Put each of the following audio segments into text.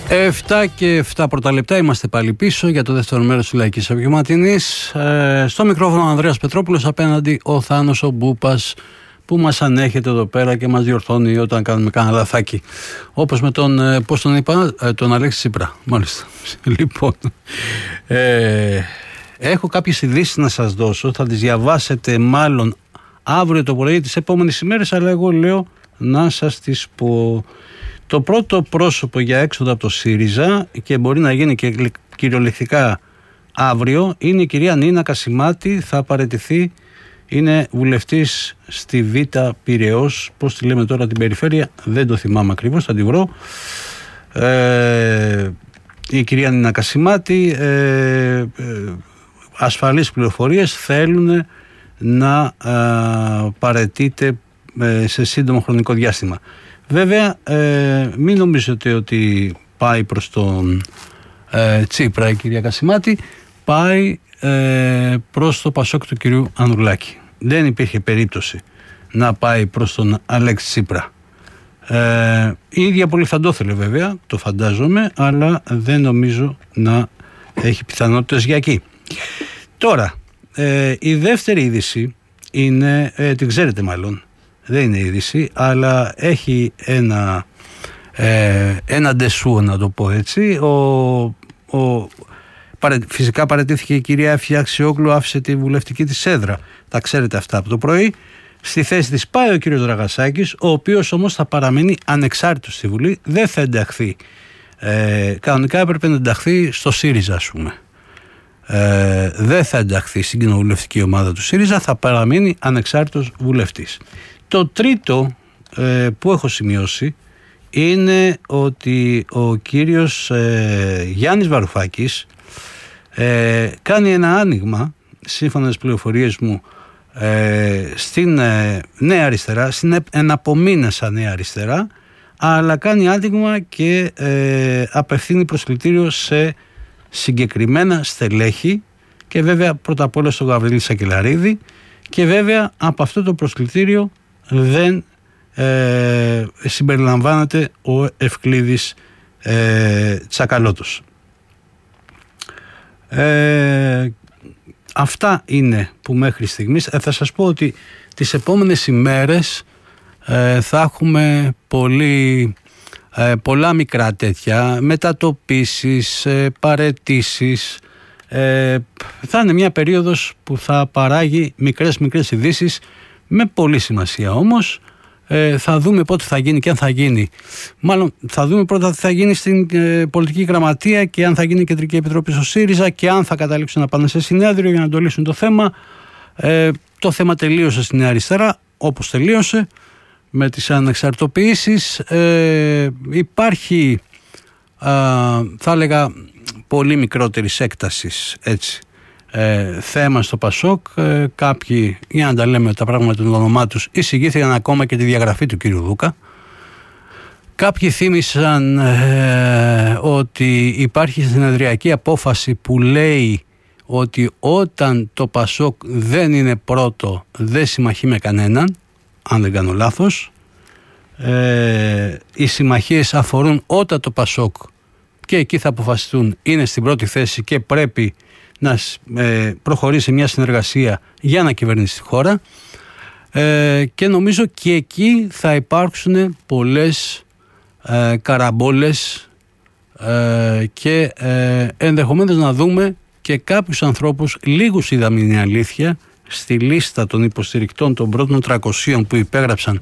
7 και 7 πρώτα λεπτά, είμαστε πάλι πίσω για το δεύτερο μέρος της Λαϊκής Απογευματινής. Στο μικρόφωνο ο Ανδρέας Πετρόπουλος, απέναντι ο Θάνος ο Μπούπας, που μας ανέχεται εδώ πέρα και μας διορθώνει όταν κάνουμε κανένα λαθάκι. Όπως με τον, πώς τον είπα, τον Αλέξη Τσίπρα. Μάλιστα. Λοιπόν, έχω κάποιες ειδήσεις να σας δώσω, θα τις διαβάσετε μάλλον αύριο το πρωί, τις επόμενες ημέρες, αλλά εγώ λέω να σας τις πω. Το πρώτο πρόσωπο για έξοδο από το ΣΥΡΙΖΑ, και μπορεί να γίνει και κυριολεκτικά αύριο, είναι η κυρία Νίνα Κασιμάτη. Θα παραιτηθεί, είναι βουλευτής στη Β' Πειραιώς, πώς τη λέμε τώρα την περιφέρεια, δεν το θυμάμαι ακριβώς, θα τη βρω. Η κυρία Νίνα Κασιμάτη, ασφαλείς πληροφορίες, θέλουν να παραιτείται σε σύντομο χρονικό διάστημα. Βέβαια, μην νομίζετε ότι πάει προς τον Τσίπρα η κυρία Κασιμάτη, πάει προς το Πασόκ του κυρίου Ανδρουλάκη. Δεν υπήρχε περίπτωση να πάει προς τον Αλέξη Τσίπρα. Η ίδια πολύ θα το ήθελε βέβαια, το φαντάζομαι, αλλά δεν νομίζω να έχει πιθανότητες για εκεί. Τώρα, η δεύτερη είδηση είναι, την ξέρετε μάλλον, δεν είναι είδηση, αλλά έχει ένα ντεσού, να το πω έτσι. Φυσικά παραιτήθηκε η κυρία Εύη Αξιόγλου, άφησε τη βουλευτική της έδρα. Τα ξέρετε αυτά από το πρωί. Στη θέση της πάει ο κύριος Δραγασάκης, ο οποίος όμως θα παραμείνει ανεξάρτητος στη Βουλή, δεν θα ενταχθεί. Κανονικά έπρεπε να ενταχθεί στο ΣΥΡΙΖΑ, ας πούμε. Δεν θα ενταχθεί στην κοινοβουλευτική ομάδα του ΣΥΡΙΖΑ, θα παραμείνει ανεξάρτητος βουλευτής. Το τρίτο που έχω σημειώσει είναι ότι ο κύριος Γιάννης Βαρουφάκης κάνει ένα άνοιγμα, σύμφωνα με τις πληροφορίες μου, στην Νέα Αριστερά, στην εναπομείνασα Νέα Αριστερά, αλλά κάνει άνοιγμα και απευθύνει προσκλητήριο σε συγκεκριμένα στελέχη, και βέβαια πρώτα απ' όλα στον Γαβρίλη Σακελαρίδη, και βέβαια από αυτό το προσκλητήριο δεν συμπεριλαμβάνεται ο Ευκλήδης Τσακαλώτος. Αυτά είναι που μέχρι στιγμής. Θα σας πω ότι τις επόμενες ημέρες θα έχουμε πολλά μικρά τέτοια μετατοπίσεις, παραιτήσεις. Θα είναι μια περίοδος που θα παράγει μικρές ειδήσεις με πολύ σημασία όμως. Θα δούμε πότε θα γίνει και αν θα γίνει. Μάλλον θα δούμε πρώτα τι θα γίνει στην πολιτική γραμματεία και αν θα γίνει η Κεντρική Επιτροπή στο ΣΥΡΙΖΑ και αν θα καταλήξουν να πάνε σε συνέδριο για να το λύσουν το θέμα. Το θέμα τελείωσε στην Νέα Αριστερά, όπως τελείωσε με τις ανεξαρτητοποιήσεις. Υπάρχει, θα έλεγα, πολύ μικρότερης έκτασης, έτσι, θέμα στο Πασόκ. Κάποιοι, για να τα λέμε τα πράγματα των ονομά τους, εισηγήθηκαν ακόμα και τη διαγραφή του κύριου Δούκα. Κάποιοι θύμισαν ότι υπάρχει συνεδριακή απόφαση που λέει ότι όταν το Πασόκ δεν είναι πρώτο δεν συμμαχεί με κανέναν, αν δεν κάνω λάθος. Οι συμμαχίες αφορούν όταν το Πασόκ, και εκεί θα αποφασιστούν, είναι στην πρώτη θέση και πρέπει να προχωρήσει μια συνεργασία για να κυβερνήσει τη χώρα, και νομίζω και εκεί θα υπάρξουν πολλές καραμπόλες και ενδεχομένως να δούμε και κάποιους ανθρώπους, λίγους είδαμε, είναι αλήθεια, στη λίστα των υποστηρικτών των πρώτων 300 που υπέγραψαν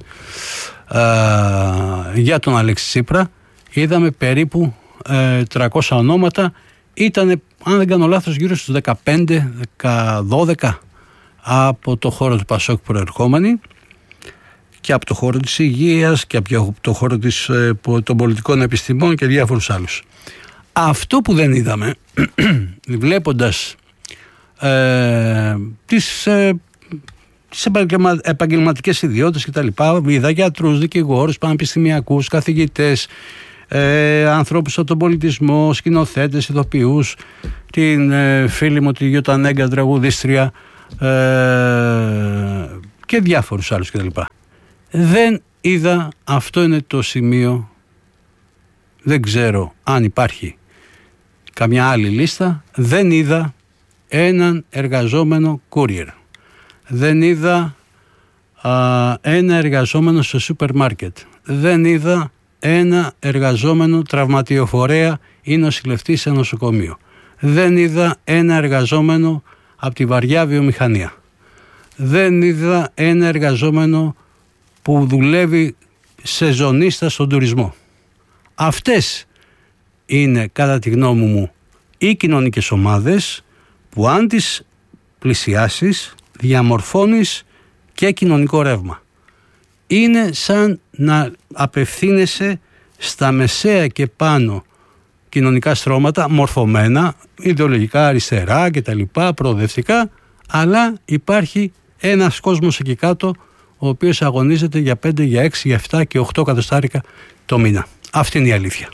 για τον Αλέξη Τσίπρα. Είδαμε περίπου 300 ονόματα. Ήταν, αν δεν κάνω λάθος, γύρω στους 15-12 από το χώρο του Πασόκ προερχόμενοι, και από το χώρο της υγείας και από το χώρο των πολιτικών επιστημών και διάφορους άλλους. Αυτό που δεν είδαμε, βλέποντας τις επαγγελματικές ιδιότητες κτλ., είδα γιατρούς, δικηγόρους, πανεπιστημιακούς, καθηγητές, ανθρώπους από τον πολιτισμό, σκηνοθέτες, ηθοποιούς, την φίλη μου τη Γιώτα Νέγκα, τραγουδίστρια, και διάφορους άλλους κτλ. Δεν είδα, αυτό είναι το σημείο, δεν ξέρω αν υπάρχει καμιά άλλη λίστα, δεν είδα έναν εργαζόμενο courier. Δεν είδα ένα εργαζόμενο στο σούπερ μάρκετ. Δεν είδα ένα εργαζόμενο τραυματιοφορέα ή νοσηλευτή σε νοσοκομείο. Δεν είδα ένα εργαζόμενο από τη βαριά βιομηχανία. Δεν είδα ένα εργαζόμενο που δουλεύει σεζονίστα στον τουρισμό. Αυτές είναι, κατά τη γνώμη μου, οι κοινωνικές ομάδες που αν τις πλησιάσεις διαμορφώνεις και κοινωνικό ρεύμα. Είναι σαν να απευθύνεσαι στα μεσαία και πάνω κοινωνικά στρώματα, μορφωμένα, ιδεολογικά αριστερά και τα λοιπά, προοδευτικά, αλλά υπάρχει ένας κόσμος εκεί κάτω ο οποίος αγωνίζεται για 5, για 6, για 7 και 8 εκατοστάρικα το μήνα. Αυτή είναι η αλήθεια.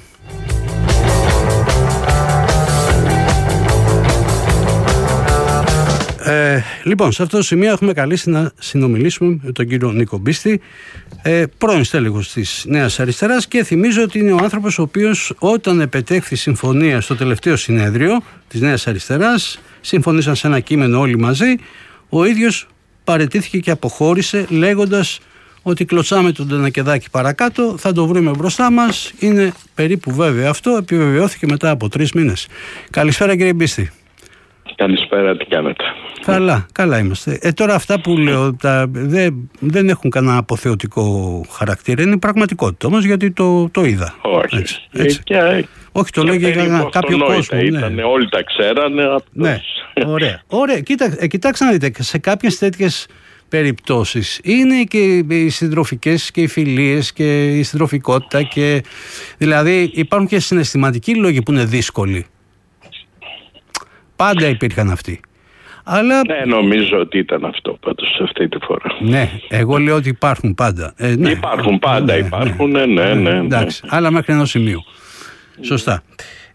Λοιπόν, σε αυτό το σημείο έχουμε καλέσει να συνομιλήσουμε με τον κύριο Νίκο Μπίστη, πρώην στέλεχος της Νέας Αριστεράς, και θυμίζω ότι είναι ο άνθρωπος ο οποίος όταν επετέχθη συμφωνία στο τελευταίο συνέδριο της Νέας Αριστεράς, συμφωνήσαν σε ένα κείμενο όλοι μαζί, ο ίδιος παραιτήθηκε και αποχώρησε λέγοντας ότι κλωτσάμε τον Τενακεδάκη παρακάτω, θα το βρούμε μπροστά μας. Είναι περίπου βέβαιο αυτό, επιβεβαιώθηκε μετά από 3 μήνες. Καλησπέρα κύριε Μπίστη. Καλησπέρα, τι κάνετε? Καλά είμαστε. Τώρα αυτά που λέω δεν έχουν κανένα αποθεωτικό χαρακτήρα, είναι πραγματικότητα όμως, γιατί το είδα. Όχι. Έτσι. Όχι, το λέω για κάποιο κόσμο. Ναι. Όλοι τα ξέρανε. Ναι, ωραία. Κοιτάξτε να δείτε, σε κάποιες τέτοιες περιπτώσεις είναι και οι συντροφικές και οι φιλίες και η συντροφικότητα, και δηλαδή υπάρχουν και συναισθηματικοί λόγοι που είναι δύσκολοι. Πάντα υπήρχαν αυτοί. Αλλά... Ναι, νομίζω ότι ήταν αυτό πάντως αυτή τη φορά. Ναι, εγώ λέω ότι υπάρχουν πάντα. Ναι. Υπάρχουν πάντα, ναι. Εντάξει, αλλά μέχρι ενός σημείου. Σωστά.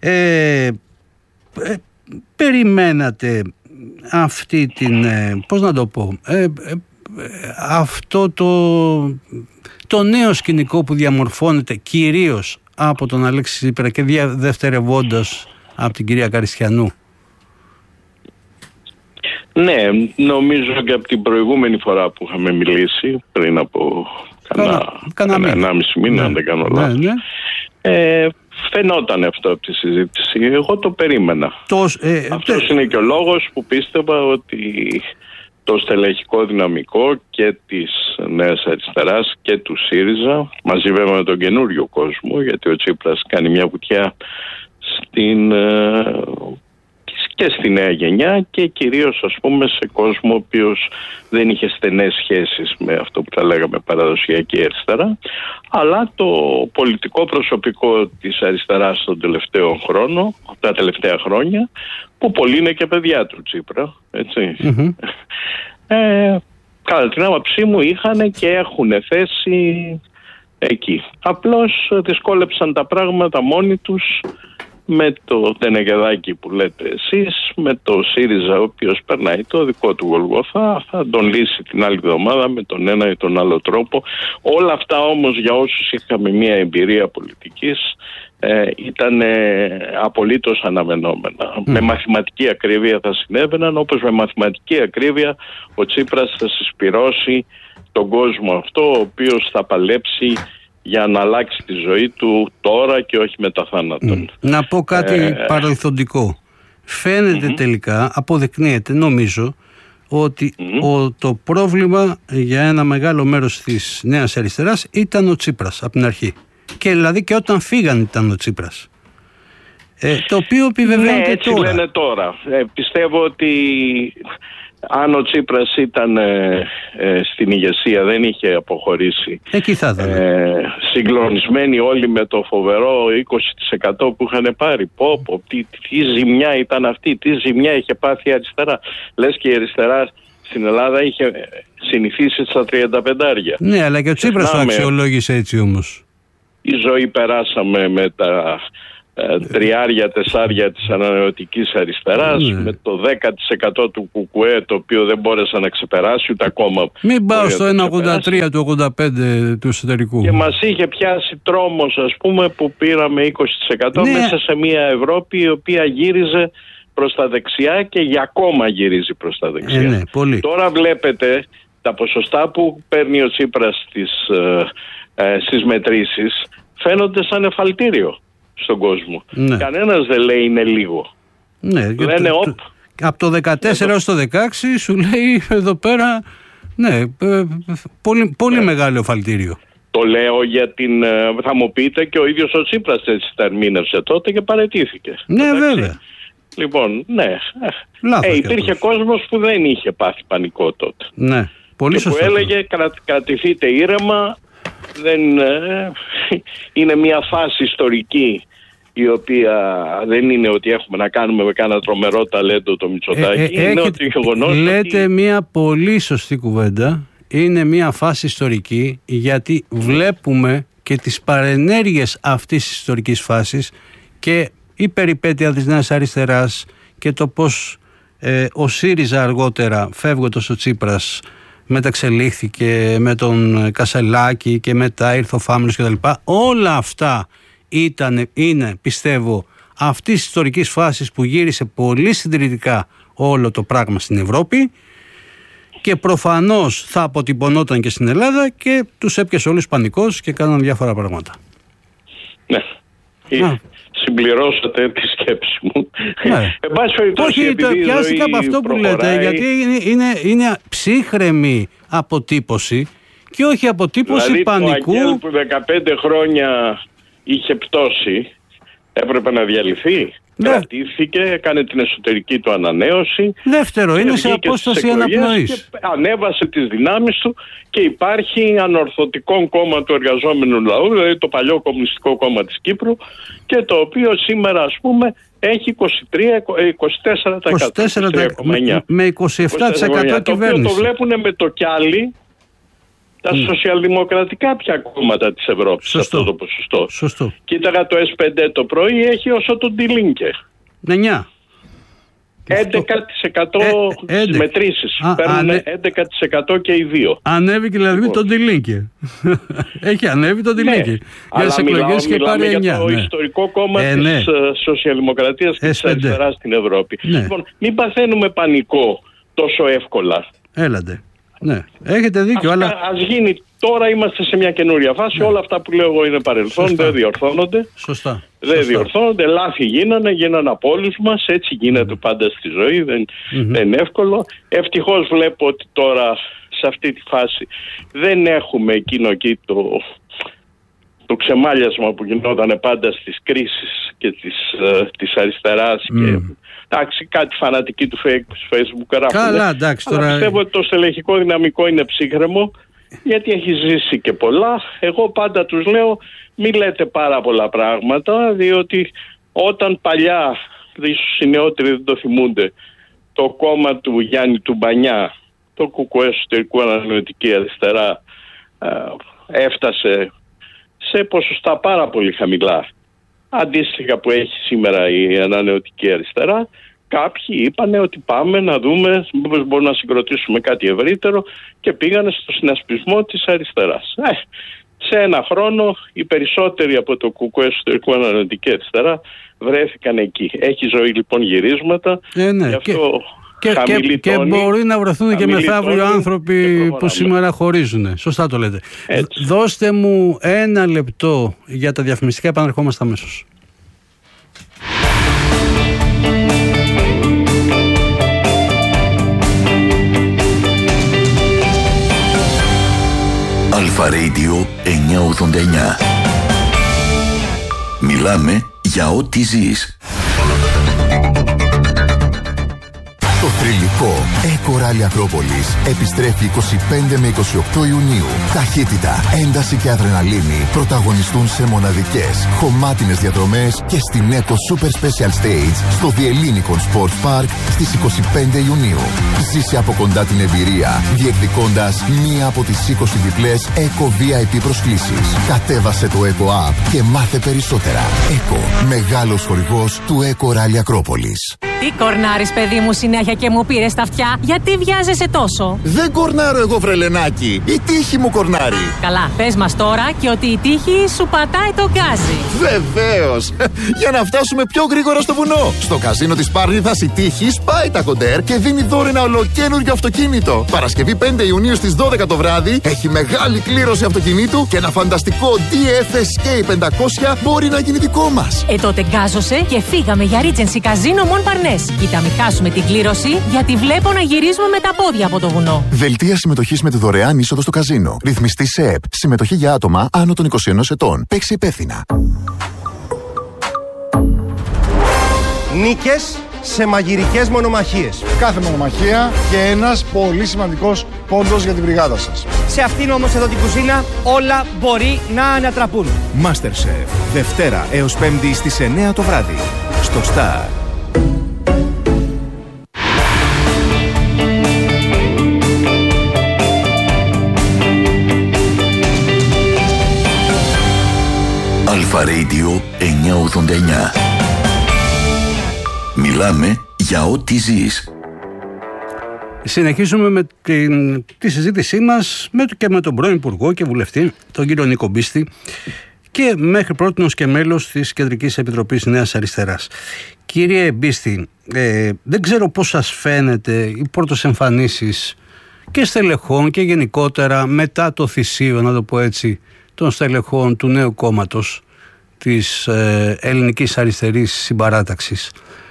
Περιμένατε αυτή την, πώς να το πω, αυτό το νέο σκηνικό που διαμορφώνεται κυρίως από τον Αλέξη Τσίπρα και δευτερευόντας από την κυρία Καριστιανού? Ναι, νομίζω και από την προηγούμενη φορά που είχαμε μιλήσει, πριν από κανένα 1,5 μήνα, αν δεν κάνω λάθος, φαινόταν αυτό από τη συζήτηση. Εγώ το περίμενα. Αυτός είναι και ο λόγος που πίστευα ότι το στελεχικό δυναμικό και της Νέας Αριστεράς και του ΣΥΡΙΖΑ, μαζί βέβαια με τον καινούριο κόσμο, γιατί ο Τσίπρας κάνει μια βουτιά και στη νέα γενιά και κυρίως ας πούμε σε κόσμο ο οποίος δεν είχε στενές σχέσεις με αυτό που θα λέγαμε παραδοσιακή αριστερά, αλλά το πολιτικό προσωπικό της αριστεράς τον τελευταίο χρόνο, τα τελευταία χρόνια, που πολλοί είναι και παιδιά του Τσίπρα, έτσι. Κατά την άποψή μου είχαν και έχουν θέση εκεί. Απλώς δυσκόλεψαν τα πράγματα μόνοι τους, με το Τενεκεδάκι που λέτε εσείς, με το ΣΥΡΙΖΑ ο οποίος περνάει το δικό του Γολγοθά, θα τον λύσει την άλλη εβδομάδα με τον ένα ή τον άλλο τρόπο. Όλα αυτά όμως για όσους είχαμε μια εμπειρία πολιτικής ήταν απολύτως αναμενόμενα. Με μαθηματική ακρίβεια θα συνέβαιναν, όπως με μαθηματική ακρίβεια ο Τσίπρας θα συσπυρώσει τον κόσμο αυτό, ο οποίος θα παλέψει για να αλλάξει τη ζωή του τώρα και όχι μετά θάνατον. Να πω κάτι παρελθοντικό. Φαίνεται τελικά, αποδεικνύεται νομίζω, ότι το πρόβλημα για ένα μεγάλο μέρος της Νέας Αριστεράς ήταν ο Τσίπρας από την αρχή. Και δηλαδή και όταν φύγαν ήταν ο Τσίπρας. Το οποίο επιβεβαιώνεται έτσι τώρα. Λένε τώρα. Πιστεύω ότι αν ο Τσίπρας ήταν στην ηγεσία, δεν είχε αποχωρήσει. Εκεί θα ήταν. Συγκλονισμένοι όλοι με το φοβερό 20% που είχαν πάρει. Τι ζημιά ήταν αυτή, τι ζημιά είχε πάθει η αριστερά. Λες και η αριστερά στην Ελλάδα είχε συνηθίσει στα 35. Ναι, αλλά και ο Τσίπρας το αξιολόγησε έτσι όμως. Η ζωή περάσαμε με τα τριάρια, τεσσάρια της ανανεωτικής αριστεράς, με το 10% του ΚΚΕ, το οποίο δεν μπόρεσε να ξεπεράσει ούτε ακόμα. Μην πάω στο 1,83 του 85 του εσωτερικού. Και μας είχε πιάσει τρόμος, ας πούμε, που πήραμε 20% μέσα σε μια Ευρώπη η οποία γύριζε προς τα δεξιά και για ακόμα γυρίζει προς τα δεξιά. Πολύ. Τώρα βλέπετε τα ποσοστά που παίρνει ο Τσίπρας στις μετρήσεις φαίνονται σαν εφαλτήριο στον κόσμο. Κανένας δεν λέει είναι λίγο. Λένε από το 14 έως το 16 σου λέει εδώ πέρα πολύ μεγάλο εφαλτήριο. Το λέω γιατί θα μου πείτε και ο ίδιος ο Τσίπρας έτσι τα ερμήνευσε τότε και παραιτήθηκε. Βέβαια. Λοιπόν, υπήρχε κόσμος που δεν είχε πάθει πανικό τότε. Πολύ και σωστό. Που έλεγε κρατηθείτε ήρεμα, είναι μια φάση ιστορική η οποία δεν είναι ότι έχουμε να κάνουμε με κάνα τρομερό ταλέντο το Μητσοτάκη. Είναι ότι λέτε μια πολύ σωστή κουβέντα. Είναι μια φάση ιστορική, γιατί βλέπουμε και τις παρενέργειες αυτής της ιστορικής φάσης και η περιπέτεια της Νέας Αριστεράς και το πώς ο ΣΥΡΙΖΑ αργότερα, φεύγοντας ο Τσίπρας, μεταξελίχθηκε με τον Κασελάκη και μετά ήρθε ο Φάμελος κτλ. Όλα αυτά είναι, πιστεύω, αυτής της ιστορικής φάσης που γύρισε πολύ συντηρητικά όλο το πράγμα στην Ευρώπη και προφανώς θα αποτυπωνόταν και στην Ελλάδα και τους έπιασε όλους πανικός και κάναν διάφορα πράγματα. Ναι. Συμπληρώσατε τη σκέψη μου. Όχι, πιάστηκα από αυτό που λέτε, γιατί είναι ψύχρεμη αποτύπωση και όχι αποτύπωση πανικού. Το ΑΚΕΛ που 15 χρόνια είχε πτώσει έπρεπε να διαλυθεί. Κρατήθηκε, έκανε την εσωτερική του ανανέωση. Δεύτερο, είναι σε απόσταση αναπνοής. Ανέβασε τις δυνάμεις του και υπάρχει ανορθωτικό κόμμα του εργαζόμενου λαού, δηλαδή το παλιό Κομμουνιστικό Κόμμα της Κύπρου, και το οποίο σήμερα, ας πούμε, έχει 24%. Με 27% κυβέρνηση. Το οποίο το βλέπουν με το κιάλι τα σοσιαλδημοκρατικά πια κόμματα της Ευρώπης. Αυτό το ποσοστό. Σωστό. Κοίταγα το S5 το πρωί, έχει όσο τον Τιλίνκε. 9. 11% στις μετρήσεις. Παίρνουν 11% και οι δύο. Ανέβηκε δηλαδή τον Τιλίνκε. Έχει ανέβει τον Τιλίνκε. Για τις εκλογές και πάρει 9. Για το ιστορικό κόμμα της σοσιαλδημοκρατίας και της αριστεράς στην Ευρώπη. Λοιπόν, μην παθαίνουμε πανικό τόσο εύκολα. Έλατε. Ναι, έχετε δίκιο. Ας γίνει, τώρα είμαστε σε μια καινούρια φάση. Όλα αυτά που λέω εγώ είναι παρελθόν. Δεν διορθώνονται. Σωστά. Δεν διορθώνονται. Λάθη γίνανε από όλους μας. Έτσι γίνεται πάντα στη ζωή. Δεν είναι εύκολο. Ευτυχώς βλέπω ότι τώρα σε αυτή τη φάση δεν έχουμε εκείνο εκεί το ξεμάλιασμα που γινόταν πάντα στις κρίσεις και της αριστεράς και εντάξει, κάτι φανατικοί του Facebook γράφουν. Καλά, εντάξει, τώρα... Πιστεύω ότι το στελεχικό δυναμικό είναι ψύχρεμο, γιατί έχει ζήσει και πολλά. Εγώ πάντα τους λέω μην λέτε πάρα πολλά πράγματα, διότι όταν παλιά, ίσως οι νεότεροι δεν το θυμούνται, το κόμμα του Γιάννη του Μπανιά, το ΚΚΕ εσωτερικού ανανεωτική αριστερά, έφτασε σε ποσοστά πάρα πολύ χαμηλά, αντίστοιχα που έχει σήμερα η ανανεωτική αριστερά. Κάποιοι είπανε ότι πάμε να δούμε μήπως μπορούμε να συγκροτήσουμε κάτι ευρύτερο και πήγανε στο συνασπισμό της αριστεράς. Σε ένα χρόνο οι περισσότεροι από το ΚΚΕ εσωτερικού ανανεωτική αριστερά βρέθηκαν εκεί. Έχει ζωή λοιπόν γυρίσματα. Ναι. Γι' αυτό και μπορεί να βρεθούν και μεθαύριο άνθρωποι που σήμερα χωρίζουν. Σωστά το λέτε. Δώστε μου 1 λεπτό για τα διαφημιστικά, επαναρχόμαστε αμέσως. Αλφα Radio 989. Μιλάμε για ό,τι ζεις. Το θρυλικό Eco Rally Ακρόπολης επιστρέφει 25 με 28 Ιουνίου. Ταχύτητα, ένταση και αδρεναλίνη πρωταγωνιστούν σε μοναδικές, χωμάτινες διαδρομές και στην Eco Super Special Stage στο The Ellinikon Sports Park στις 25 Ιουνίου. Ζήσε από κοντά την εμπειρία, διεκδικώντας μία από τις 20 διπλές Eco VIP προσκλήσεις. Κατέβασε το Eco App και μάθε περισσότερα. Eco, μεγάλος χορηγός του Eco Rally Ακρόπολης. Τι κορνάρεις, παιδί μου, συνέχεια και μου πήρες τα αυτιά? Γιατί βιάζεσαι τόσο? Δεν κορνάρω εγώ, βρελενάκι. Η τύχη μου κορνάρει. Καλά, πες μας τώρα και ότι η τύχη σου πατάει το γκάζι. Βεβαίως. Για να φτάσουμε πιο γρήγορα στο βουνό. Στο καζίνο της Πάρνηθας η τύχη σπάει τα κοντέρ και δίνει δώρο ένα ολοκαίνουργιο αυτοκίνητο. Παρασκευή 5 Ιουνίου στις 12 το βράδυ έχει μεγάλη κλήρωση αυτοκινήτου και ένα φανταστικό DF Escape 500 μπορεί να γίνει δικό μας. Τότε γκάζωσε και φύγαμε για Regency Casino Mon Parnes. Κοίτα, μην χάσουμε την κλήρωση, γιατί βλέπω να γυρίζουμε με τα πόδια από το βουνό. Δελτία συμμετοχής με τη δωρεάν είσοδο στο καζίνο. Ρυθμιστή σε ΕΠ. Συμμετοχή για άτομα άνω των 21 ετών. Παίξει υπεύθυνα. Νίκες σε μαγειρικές μονομαχίες. Κάθε μονομαχία και ένας πολύ σημαντικός πόντος για την μπριγάδα σας. Σε αυτήν όμως εδώ την κουζίνα όλα μπορεί να ανατραπούν. MasterChef. Δευτέρα έως Πέμπτη στις 9 το βράδυ. Στο Star. Αλφα Radio 989. Μιλάμε για ό,τι ζεις. Συνεχίζουμε με τη συζήτησή μας και με τον πρώην Υπουργό και Βουλευτή, τον κύριο Νίκο Μπίστη, και μέχρι πρότινος και μέλος της Κεντρικής Επιτροπής Νέας Αριστεράς. Κύριε Μπίστη, δεν ξέρω πώς σας φαίνεται οι πρώτες εμφανίσεις και στελεχών και γενικότερα μετά το θυσίο, να το πω έτσι, των στελεχών του νέου κόμματος της Ελληνικής Αριστερής Συμπαράταξης.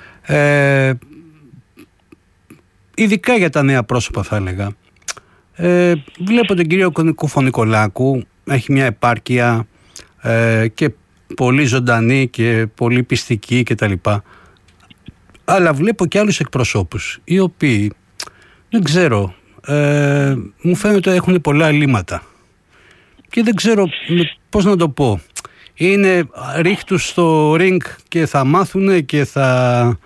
Ειδικά για τα νέα πρόσωπα θα έλεγα. Βλέπω τον κύριο Κουφωνικολάκου, έχει μια επάρκεια και πολύ ζωντανή και πολύ πιστική κτλ. Αλλά βλέπω και άλλους εκπροσώπους οι οποίοι, δεν ξέρω, μου φαίνεται ότι έχουν πολλά ελλείμματα και δεν ξέρω πώς να το πω. Είναι ρίχτους στο ring και θα μάθουνε και θα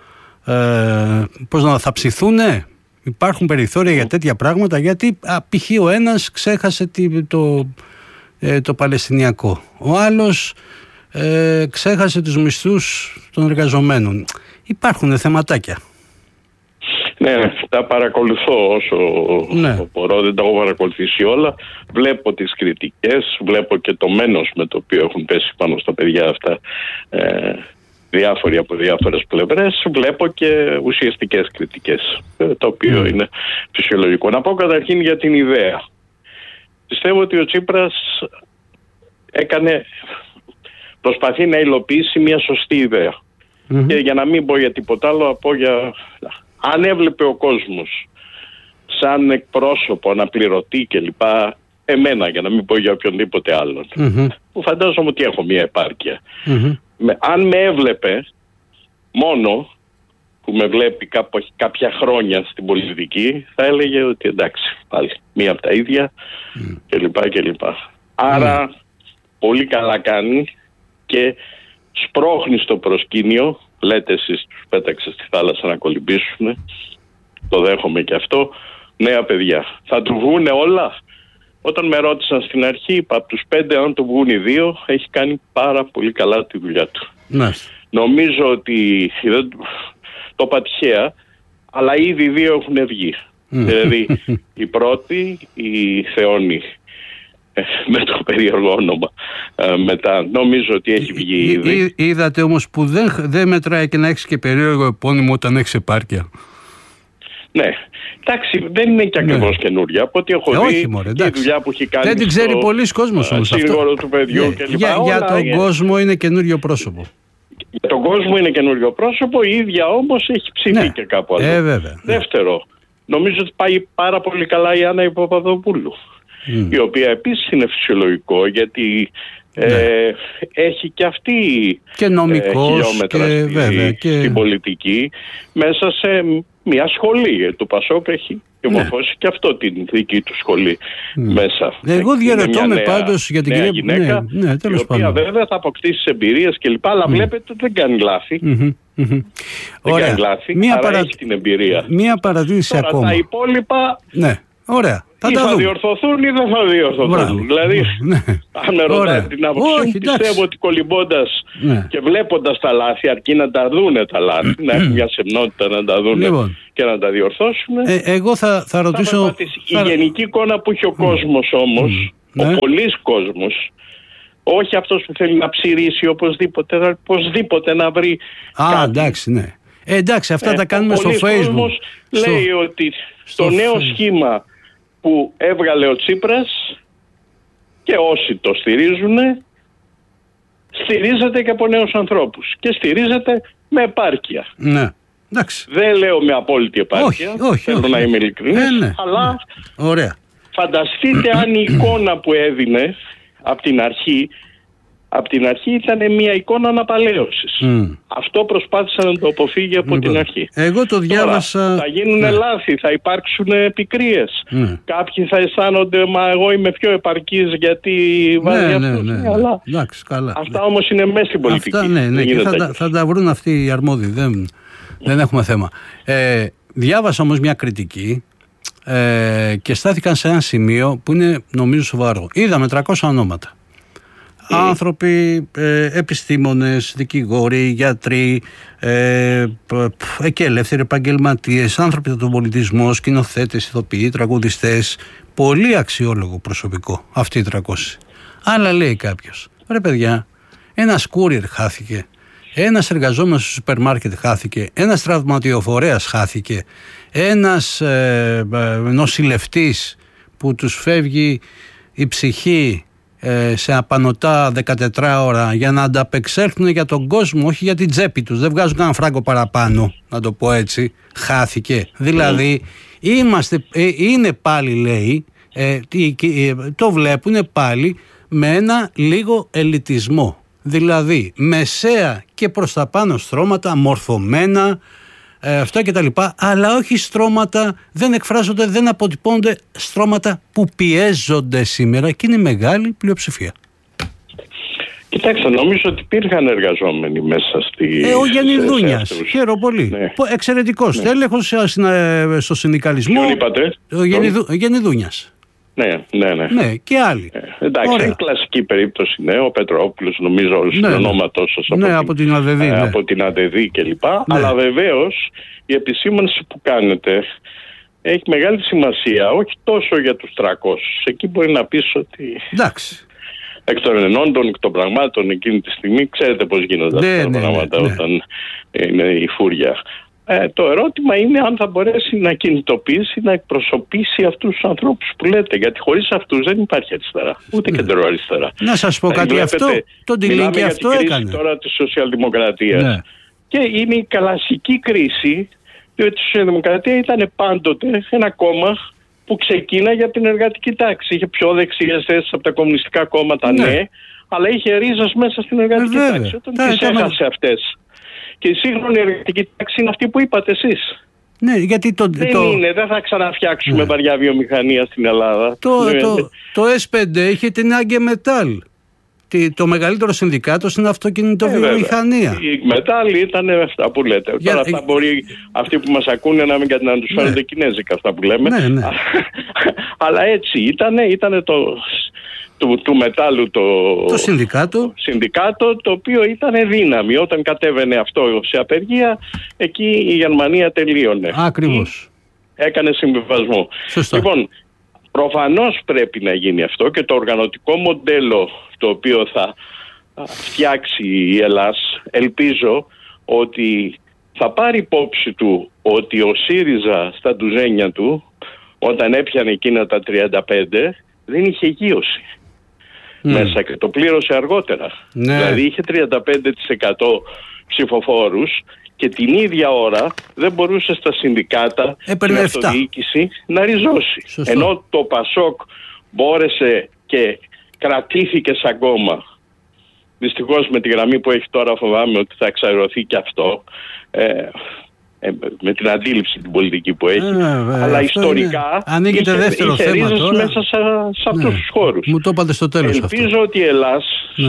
ψηθούνε. Υπάρχουν περιθώρια για τέτοια πράγματα, γιατί π.χ. ο ένας ξέχασε το Παλαιστινιακό, ο άλλος ξέχασε τους μισθούς των εργαζομένων. Υπάρχουν θεματάκια. Ναι, τα παρακολουθώ όσο μπορώ, δεν τα έχω παρακολουθήσει όλα. Βλέπω τις κριτικές, βλέπω και το μένος με το οποίο έχουν πέσει πάνω στα παιδιά αυτά διάφοροι από διάφορες πλευρές. Βλέπω και ουσιαστικές κριτικές, το οποίο είναι φυσιολογικό. Να πω καταρχήν για την ιδέα. Πιστεύω ότι ο Τσίπρας προσπαθεί να υλοποιήσει μια σωστή ιδέα. Και για να μην πω για τίποτα άλλο, αν έβλεπε ο κόσμος σαν εκπρόσωπο, αναπληρωτή κλπ, εμένα, για να μην πω για οποιονδήποτε άλλον, που φαντάζομαι ότι έχω μια επάρκεια, αν με έβλεπε μόνο, που με βλέπει κάποια χρόνια στην πολιτική, θα έλεγε ότι εντάξει, πάλι μία από τα ίδια κλπ. Άρα πολύ καλά κάνει και σπρώχνει στο προσκήνιο. Λέτε εσείς τους πέταξε στη θάλασσα να κολυμπήσουν, το δέχομαι και αυτό, νέα παιδιά. Θα του βγούνε όλα? Όταν με ρώτησαν στην αρχή, είπα από τους 5 αν του βγουν οι 2, έχει κάνει πάρα πολύ καλά τη δουλειά του. Νομίζω ότι το είπα τυχαία, αλλά ήδη 2 έχουν βγει. Δηλαδή η πρώτη, η Θεόνη, με το περίεργο όνομα, μετά νομίζω ότι έχει βγει ήδη. Είδατε όμως που δεν μετράει και να έχεις και περίεργο επώνυμο όταν έχεις επάρκεια. Ναι, εντάξει, δεν είναι και ακριβώς καινούρια. Από ό,τι έχω δει, η δουλειά που έχει κάνει. Δεν την ξέρει πολλοί κόσμος όμως. Σύγωρο του παιδιού κλπ. Για τον κόσμο είναι καινούριο πρόσωπο. Για τον κόσμο είναι καινούριο πρόσωπο, η ίδια όμως έχει ψηφί και κάπου αλλού. Δεύτερο, νομίζω ότι πάει πάρα πολύ καλά η Άννα Παπαδοπούλου, η οποία επίσης είναι φυσιολογικό, γιατί έχει και αυτή και νομικός χιλιόμετρα στην πολιτική, μέσα σε μια σχολή. Το Πασόκ έχει μορφώσει και αυτό την δική του σχολή μέσα. Εγώ διαρωτώ με πάντως για την κυρία γυναίκα, η οποία βέβαια θα αποκτήσει εμπειρίες κλπ. Αλλά βλέπετε ότι δεν κάνει λάθη. Δεν κάνει λάθη, άρα έχει την εμπειρία. Μία παρατήρηση τώρα, ακόμα. Τα υπόλοιπα ωραία. Θα διορθωθούν ή δεν θα διορθωθούν. Δηλαδή, αν με ρωτάτε την άποψή μου, πιστεύω ότι κολυμπώντας και βλέποντας τα λάθη, αρκεί να τα δούνε τα λάθη, να έχουν μια σεμνότητα να τα δούνε και να τα διορθώσουν. Εγώ θα ρωτήσω. Η γενική εικόνα που έχει ο κόσμος όμως, ο πολλής κόσμος, όχι αυτός που θέλει να ψηρίσει οπωσδήποτε να βρει. Εντάξει, εντάξει, αυτά τα κάνουμε στο Facebook. Λέει ότι στο νέο σχήμα που έβγαλε ο Τσίπρας και όσοι το στηρίζουν, στηρίζεται και από νέους ανθρώπους και στηρίζεται με επάρκεια. Ναι, εντάξει. Δεν λέω με απόλυτη επάρκεια, θέλω να είμαι ειλικρινής, αλλά φανταστείτε αν η εικόνα που έδινε από την αρχή ήταν μια εικόνα αναπαλαίωσης. Αυτό προσπάθησε να το αποφύγει από την αρχή. Εγώ το διάβασα. Τώρα, θα γίνουν λάθη, θα υπάρξουν πικρίες. Κάποιοι θα αισθάνονται, μα εγώ είμαι πιο επαρκής γιατί βάζει αυτός. Αλλά εντάξει, καλά. αυτά όμως είναι μέσα στην πολιτική. Αυτά, και θα τα βρουν αυτοί οι αρμόδιοι. Δεν έχουμε θέμα. Διάβασα όμως μια κριτική και στάθηκαν σε ένα σημείο που είναι νομίζω σοβαρό. Είδαμε 300 ονόματα. Άνθρωποι, επιστήμονες, δικηγόροι, γιατροί και ελεύθεροι επαγγελματίες, άνθρωποι του πολιτισμού, σκηνοθέτες, ηθοποιοί, τραγουδιστές. Πολύ αξιόλογο προσωπικό αυτοί οι 300. Αλλά λέει κάποιος, ρε παιδιά, ένας courier χάθηκε, ένας εργαζόμενος στο σούπερ μάρκετ χάθηκε, ένας τραυματιοφορέας χάθηκε, ένας νοσηλευτής που τους φεύγει η ψυχή σε απανωτά 14 ώρα για να ανταπεξέλθουν για τον κόσμο, όχι για την τσέπη τους, δεν βγάζουν κανένα φράγκο παραπάνω, να το πω έτσι, χάθηκε. Δηλαδή είναι πάλι, λέει, το βλέπουν πάλι με ένα λίγο ελιτισμό, δηλαδή μεσαία και προς τα πάνω στρώματα, μορφωμένα, αυτά και τα λοιπά, αλλά όχι στρώματα, δεν εκφράζονται, δεν αποτυπώνονται στρώματα που πιέζονται σήμερα και είναι μεγάλη πλειοψηφία. Κοιτάξτε, νομίζω ότι υπήρχαν εργαζόμενοι μέσα στη... Ο Γιάννη Δούνιας, χαίρομαι πολύ. Εξαιρετικός τέλεχος στο συνδικαλισμό. Ποιον είπατε? Ο Γιάννη Δούνιας. Ναι, και άλλοι. Εντάξει, είναι κλασική περίπτωση, ο Πετρόπουλος, νομίζω όλους του ονόματός σας από την ΑΔΔ, από την ΑΔΔ κλπ. Αλλά βεβαίως η επισήμανση που κάνετε έχει μεγάλη σημασία, όχι τόσο για τους 300. Εκεί μπορεί να πεις ότι... Εντάξει. Εκ των ενόντων, εκ των πραγμάτων εκείνη τη στιγμή, ξέρετε πώς γίνονται αυτά τα πράγματα όταν είναι η φούρια. Το ερώτημα είναι αν θα μπορέσει να κινητοποιήσει, να εκπροσωπήσει αυτούς τους ανθρώπους που λέτε. Γιατί χωρίς αυτούς δεν υπάρχει αριστερά, ούτε κεντροαριστερά. Να σας πω κάτι, αυτό το Τιλίκη αυτό έκανε. Μιλάμε για την κρίση τώρα της σοσιαλδημοκρατίας. Και είναι η κλασική κρίση, διότι η σοσιαλδημοκρατία ήταν πάντοτε ένα κόμμα που ξεκίναγε από την εργατική τάξη. Είχε πιο δεξιές θέσεις από τα κομμουνιστικά κόμματα, αλλά είχε ρίζες μέσα στην εργατική τάξη. Όταν τις έχασε αυτές. Και η σύγχρονη εργατική τάξη είναι αυτή που είπατε εσείς. Ναι, γιατί δεν θα ξαναφτιάξουμε βαριά βιομηχανία στην Ελλάδα. Το S5 είχε την Άγκε Μετάλ. Το μεγαλύτερο συνδικάτο στην αυτοκινητοβιομηχανία. Η Μετάλ ήταν αυτά που λέτε. Τώρα αυτά μπορεί αυτοί που μας ακούνε να τους φαίνονται κινέζικα αυτά που λέμε. Αλλά έτσι ήταν του μετάλλου το συνδικάτο, το οποίο ήταν δύναμη. Όταν κατέβαινε αυτό σε απεργία, εκεί η Γερμανία τελείωνε. Ακριβώς. Έκανε συμβιβασμό. Σωστά. Λοιπόν, προφανώς πρέπει να γίνει αυτό και το οργανωτικό μοντέλο το οποίο θα φτιάξει η Ελλάς, ελπίζω ότι θα πάρει υπόψη του ότι ο ΣΥΡΙΖΑ στα ντουζένια του, όταν έπιανε εκείνα τα 35, δεν είχε γείωση μέσα και το πλήρωσε αργότερα. Δηλαδή είχε 35% ψηφοφόρους και την ίδια ώρα δεν μπορούσε στα συνδικάτα την αυτοδιοίκηση να ριζώσει. Σωστό. Ενώ το Πασόκ μπόρεσε και κρατήθηκε σαν κόμμα. Δυστυχώς με τη γραμμή που έχει τώρα φοβάμαι ότι θα εξαερωθεί και αυτό. με την αντίληψη την πολιτική που έχει, αλλά ιστορικά ανοίγεται δεύτερο θέμα τώρα. Μέσα σε αυτούς τους χώρους. Μου το είπατε στο τέλος. Ελπίζω αυτό. ότι η Ελλάς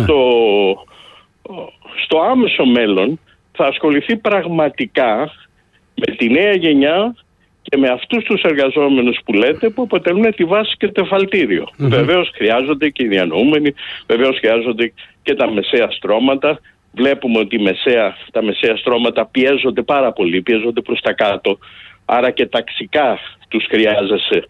στο άμεσο μέλλον θα ασχοληθεί πραγματικά με τη νέα γενιά και με αυτούς τους εργαζόμενους που λέτε, που αποτελούν τη βάση και το εφαλτήριο. Βεβαίως χρειάζονται και οι διανοούμενοι, βεβαίως χρειάζονται και τα μεσαία στρώματα. Βλέπουμε ότι τα μεσαία στρώματα πιέζονται πάρα πολύ, πιέζονται προς τα κάτω. Άρα και ταξικά τους χρειάζεσαι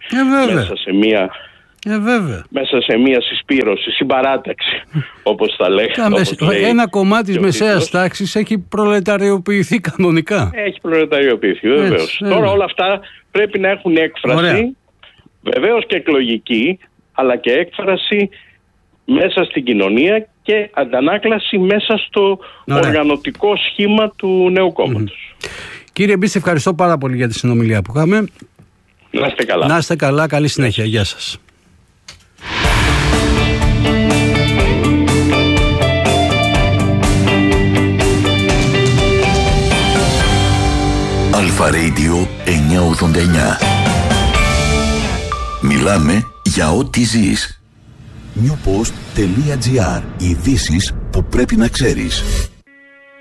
μέσα σε μία συσπήρωση, συμπαράταξη, όπως τα λέγαμε. Ένα κομμάτι της μεσαίας τάξης έχει προλεταριοποιηθεί κανονικά. Έχει προλεταριοποιηθεί, βεβαίως. Τώρα όλα αυτά πρέπει να έχουν έκφραση, βεβαίως και εκλογική, αλλά και έκφραση μέσα στην κοινωνία και αντανάκλαση μέσα στο οργανωτικό σχήμα του νέου κόμματος. Κύριε Μπίστη, ευχαριστώ πάρα πολύ για τη συνομιλία που είχαμε. Να είστε καλά. Να είστε καλά, καλή συνέχεια. Γεια σας. Αλφα Radio 989. Μιλάμε για ό,τι ζεις. Newpost.gr. Ειδήσεις που πρέπει να ξέρεις.